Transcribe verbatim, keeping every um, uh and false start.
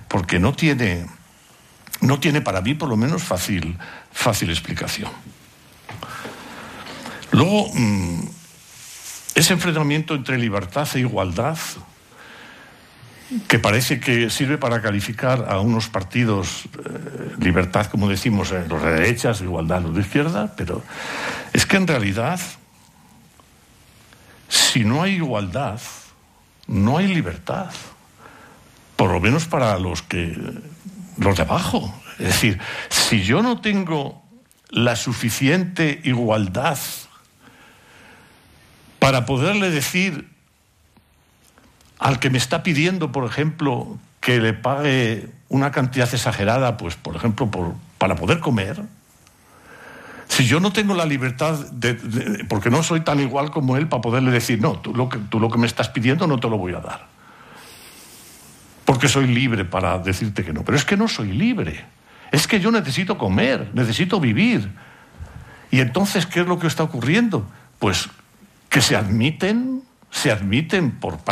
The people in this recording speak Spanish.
porque no tiene, no tiene para mí, por lo menos, fácil, fácil explicación. Luego, mmm, ese enfrentamiento entre libertad e igualdad, que parece que sirve para calificar a unos partidos, eh, libertad, como decimos, en los de derechas, igualdad en los de izquierda, pero es que en realidad, si no hay igualdad, no hay libertad, por lo menos para los que los de abajo. Es decir, si yo no tengo la suficiente igualdad para poderle decir al que me está pidiendo, por ejemplo, que le pague una cantidad exagerada, pues, por ejemplo, por, para poder comer, si yo no tengo la libertad, de, de, porque no soy tan igual como él, para poderle decir, no, tú lo, que, tú lo que me estás pidiendo no te lo voy a dar, porque soy libre para decirte que no. Pero es que no soy libre, es que yo necesito comer, necesito vivir. Y entonces, ¿qué es lo que está ocurriendo? Pues que se admiten, se admiten por parte